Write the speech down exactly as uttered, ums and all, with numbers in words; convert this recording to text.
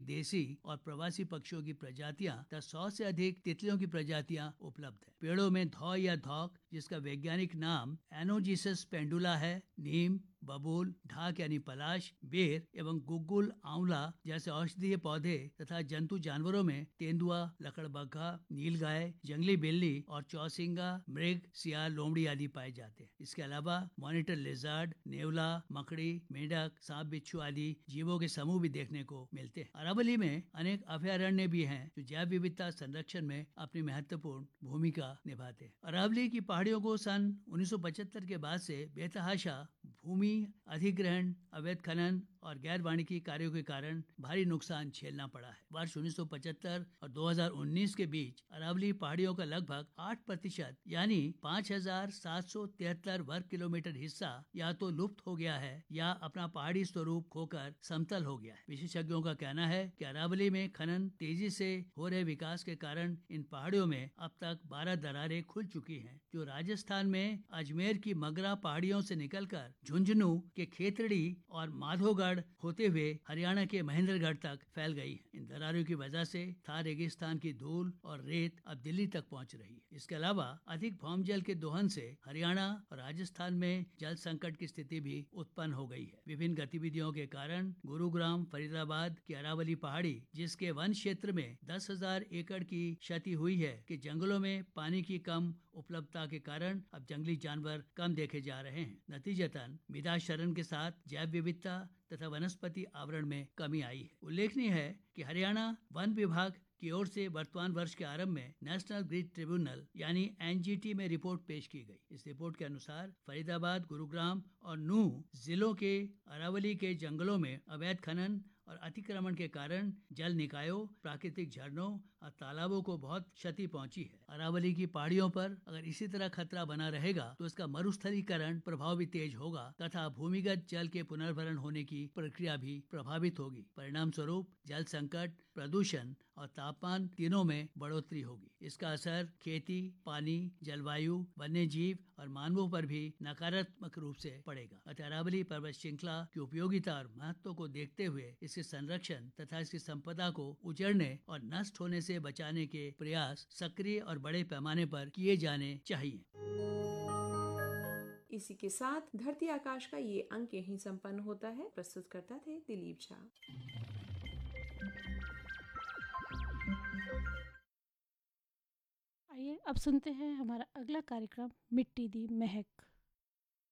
देसी और प्रवासी पक्षियों की प्रजातियां तथा सौ से अधिक तितलियों की प्रजातियां उपलब्ध है। पेड़ों में धौ या धौक, जिसका वैज्ञानिक नाम एनोजिसस पेंडुला है, नीम, बबूल, ढाक यानी पलाश, बेर एवं गुग्गुल, आंवला जैसे औषधीय पौधे तथा जंतु जानवरों में तेंदुआ, लकड़बग्घा, नीलगाय, जंगली बिल्ली और चौसिंगा, मृग, सियार, लोमड़ी आदि पाए जाते हैं। इसके अलावा मॉनिटर लिजार्ड, नेवला, मकड़ी, मेंढक, सांप, बिच्छू आदि जीवों के समूह भी देखने को मिलते हैं। अरावली में अनेक अभयारण्य भी हैं जो जैव विविधता संरक्षण में अपनी महत्वपूर्ण भूमिका निभाते हैं। अरावली की पहाड़ियों को सन उन्नीस सौ पचहत्तर के बाद से बेतहाशा भूमि अधिग्रहण, अवैध खनन और गैर वाणिज्यिक कार्यों के कारण भारी नुकसान झेलना पड़ा है। वर्ष उन्नीस सौ पचहत्तर और दो हज़ार उन्नीस के बीच अरावली पहाड़ियों का लगभग आठ प्रतिशत यानी पाँच हजार सात सौ तिहत्तर वर्ग किलोमीटर हिस्सा या तो लुप्त हो गया है या अपना पहाड़ी स्वरूप खोकर समतल हो गया है। विशेषज्ञों का कहना है कि अरावली में खनन तेजी से हो रहे विकास के कारण इन पहाड़ियों में अब तक बारह दरारें खुल चुकी हैं, जो राजस्थान में अजमेर की मगरा पहाड़ियों से निकलकर झुंझुनू के खेतड़ी और माधोगढ़ होते हुए हरियाणा के महेंद्रगढ़ तक फैल गई है। इन दरारों की वजह से थार रेगिस्तान की धूल और रेत अब दिल्ली तक पहुंच रही है। इसके अलावा अधिक भौम जल के दोहन से हरियाणा और राजस्थान में जल संकट की स्थिति भी उत्पन्न हो गई है। विभिन्न गतिविधियों के कारण गुरुग्राम, फरीदाबाद की अरावली पहाड़ी, जिसके वन क्षेत्र में दस हजार एकड़ की क्षति हुई है, कि जंगलों में पानी की कम उपलब्धता के कारण अब जंगली जानवर कम देखे जा रहे हैं। नतीजतन मृदा क्षरण के साथ जैव विविधता तथा वनस्पति आवरण में कमी आई है। उल्लेखनीय है कि हरियाणा वन विभाग की ओर से वर्तमान वर्ष के आरंभ में नेशनल ग्रीन ट्रिब्यूनल यानी एन जी टी में रिपोर्ट पेश की गई। इस रिपोर्ट के अनुसार फरीदाबाद, गुरुग्राम और नूह जिलों के अरावली के जंगलों में अवैध खनन और अतिक्रमण के कारण जल निकायों, प्राकृतिक झरनों और तालाबों को बहुत क्षति पहुंची है। अरावली की पहाड़ियों पर अगर इसी तरह खतरा बना रहेगा तो इसका मरुस्थलीकरण प्रभाव भी तेज होगा तथा भूमिगत जल के पुनर्भरण होने की प्रक्रिया भी प्रभावित होगी। परिणाम स्वरूप जल संकट, प्रदूषण और तापमान तीनों में बढ़ोतरी होगी। इसका असर खेती, पानी, जलवायु, वन्य जीव और मानवों पर भी नकारात्मक रूप से पड़ेगा। अतः अरावली पर्वत श्रृंखला की उपयोगिता और महत्व को देखते हुए इसके संरक्षण तथा इसकी संपदा को उजड़ने और नष्ट होने से बचाने के प्रयास सक्रिय और बड़े पैमाने पर किए जाने चाहिए। इसी के साथ धरती आकाश का ये अंक यहीं संपन्न होता है। प्रस्तुत करता थे दिलीप झा। आइए अब सुनते हैं हमारा अगला कार्यक्रम, मिट्टी दी महक।